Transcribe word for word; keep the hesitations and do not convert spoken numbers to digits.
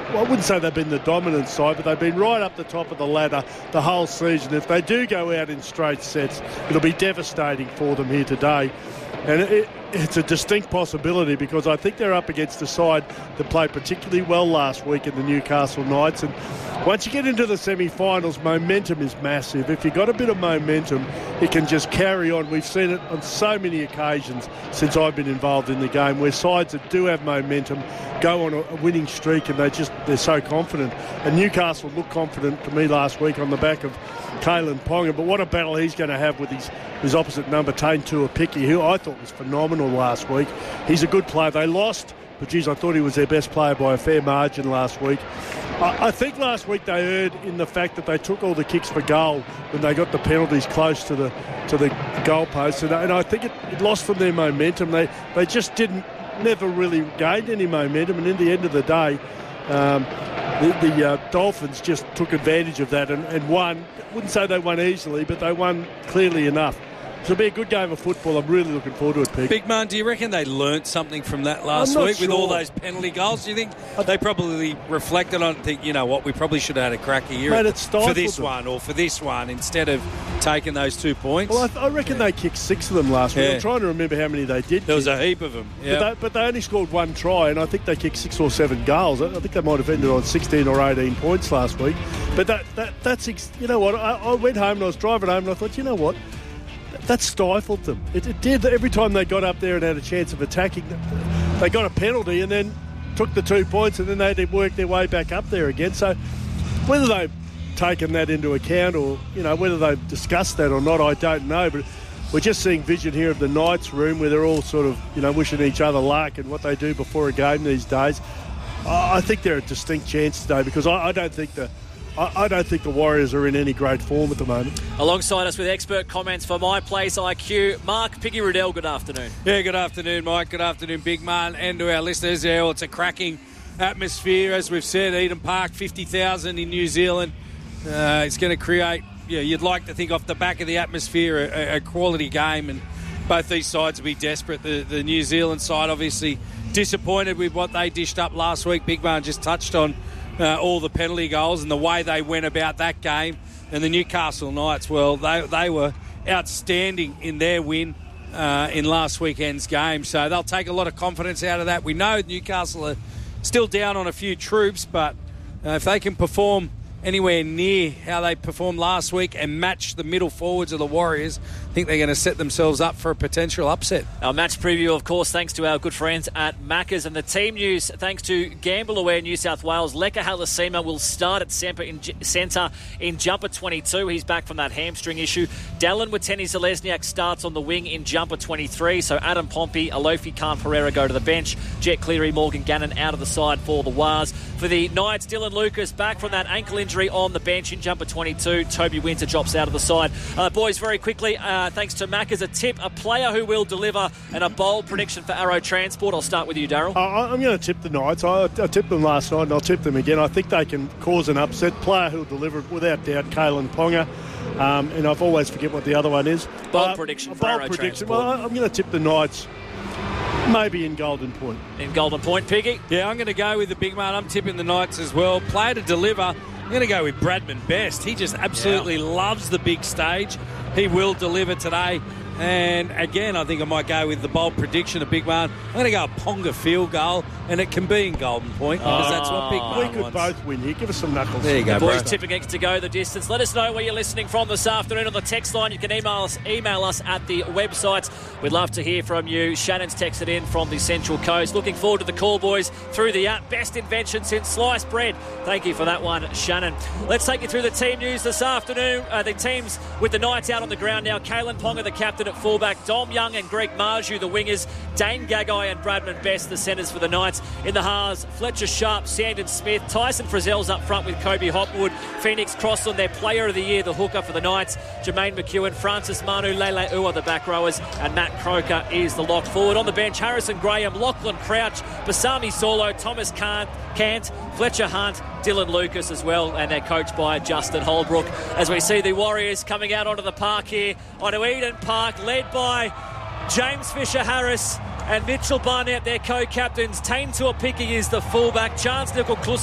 well, I wouldn't say they've been the dominant side, but they've been right up the top of the ladder the whole season. If they do go out in straight sets, it'll be devastating for them here today. And it, it's a distinct possibility because I think they're up against a side that played particularly well last week in the Newcastle Knights. And once you get into the semi-finals, momentum is massive. If you've got a bit of momentum, it can just carry on. We've seen it on so many occasions since I've been involved in the game where sides that do have momentum go on a winning streak and they just, they're so confident. And Newcastle looked confident to me last week on the back of Kalyn Ponga, but what a battle he's going to have with his, his opposite number, Tane Tuapiki, who I thought was phenomenal last week. He's a good player. They lost, but geez, I thought he was their best player by a fair margin last week. I, I think last week they erred in the fact that they took all the kicks for goal when they got the penalties close to the to the goalpost, and, and I think it, it lost them their momentum. They they just didn't, never really gained any momentum, and in the end of the day, um, the, the uh, Dolphins just took advantage of that and, and won. I wouldn't say they won easily, but they won clearly enough. It'll be a good game of football. I'm really looking forward to it, Pete. Big man, do you reckon they learnt something from that last week sure. with all those penalty goals? Do you think they probably reflected on it and think, you know what, we probably should have had a crack here Mate, it for this them. one or for this one instead of taking those two points? Well, I, th- I reckon yeah. they kicked six of them last week. Yeah. I'm trying to remember how many they did. There was kick. a heap of them. Yep. But, they, but they only scored one try, and I think they kicked six or seven goals. I, I think they might have ended on sixteen or eighteen points last week. But that, that that's, ex- you know what, I, I went home and I was driving home and I thought, you know what, that stifled them. It, it did. Every time they got up there and had a chance of attacking, they got a penalty and then took the two points and then they had to work their way back up there again. So whether they've taken that into account or, you know, whether they've discussed that or not, I don't know. But we're just seeing vision here of the Knights room where they're all sort of, you know, wishing each other luck and what they do before a game these days. I think they're a distinct chance today because I, I don't think the I don't think the Warriors are in any great form at the moment. Alongside us with expert comments for My Place I Q, Mark Piggy Riddell, good afternoon. Yeah, good afternoon, Mike. Good afternoon, Big Man, and to our listeners. Yeah, well, it's a cracking atmosphere, as we've said. Eden Park, fifty thousand in New Zealand. Uh, it's going to create, yeah, you'd like to think off the back of the atmosphere, a, a quality game, and both these sides will be desperate. The, the New Zealand side, obviously, disappointed with what they dished up last week. Big Man just touched on Uh, all the penalty goals and the way they went about that game. And the Newcastle Knights, well, they they were outstanding in their win uh, in last weekend's game. So they'll take a lot of confidence out of that. We know Newcastle are still down on a few troops, but uh, if they can perform anywhere near how they performed last week and match the middle forwards of the Warriors, I think they're going to set themselves up for a potential upset. Our match preview, of course, thanks to our good friends at Macca's, and the team news thanks to Gamble Aware New South Wales. Leka Halasima will start at centre in, centre in jumper twenty-two. He's back from that hamstring issue. Dallin Watene-Zelezniak starts on the wing in jumper twenty-three. So Adam Pompey, Alofi Khan Pereira go to the bench. Jet Cleary, Morgan Gannon out of the side for the Wars. For the Knights, Dylan Lucas back from that ankle injury on the bench in jumper twenty-two. Toby Winter drops out of the side. Uh, boys, very quickly, uh, thanks to Macca's, a tip, a player who will deliver, and a bold prediction for Arrow Transport. I'll start with you, Daryl. Uh, I'm going to tip the Knights. I, I tipped them last night and I'll tip them again. I think they can cause an upset. Player who'll deliver it without doubt, Kalyn Ponga. Um, and I've always forget what the other one is. Bold uh, prediction for bold Arrow prediction. Transport. Well, I'm going to tip the Knights. Maybe in Golden Point. In Golden Point, Piggy? Yeah, I'm going to go with the big man. I'm tipping the Knights as well. Player to deliver, I'm going to go with Bradman Best. He just absolutely yeah. loves the big stage. He will deliver today. And again, I think I might go with the bold prediction of Big Man. I'm going to go a Ponga field goal, and it can be in Golden Point because oh, that's what Big Man We could wants. both win here. Give us some knuckles. There you go, the boys bro. tipping it to go the distance. Let us know where you're listening from this afternoon on the text line. You can email us, email us at the website. We'd love to hear from you. Shannon's texted in from the Central Coast. Looking forward to the call, boys, through the app. Best invention since sliced bread. Thank you for that one, Shannon. Let's take you through the team news this afternoon. Uh, the teams with the Knights out on the ground now. Kalyn Ponga, the captain at fullback. Dom Young and Greg Marju, the wingers. Dane Gagai and Bradman Best, the centres for the Knights. In the halves, Fletcher Sharp, Sandon Smith. Tyson Frizzell's up front with Kobe Hopwood. Phoenix Crossland, their player of the year, the hooker for the Knights. Jermaine McEwen, Francis Manu, Lele Ua, the back rowers. And Matt Croker is the lock forward. On the bench, Harrison Graham, Lachlan Crouch, Basami Solo, Thomas Cant, Cant, Fletcher Hunt, Dylan Lucas as well, and they're coached by Justin Holbrook. As we see the Warriors coming out onto the park here, onto Eden Park, led by James Fisher-Harris and Mitchell Barnett, their co-captains. Tane Tuapiki is the fullback. Chance Nickel